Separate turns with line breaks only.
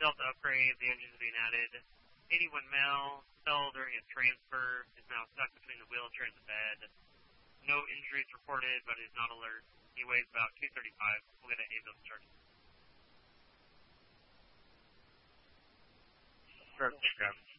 Delta upgrade, the engine's being added. 81 male, fell during a transfer, is now stuck between the wheel, train, and the bed. No injuries reported, but is not alert. He weighs about 235. We'll get an ambulance charge.
Grab.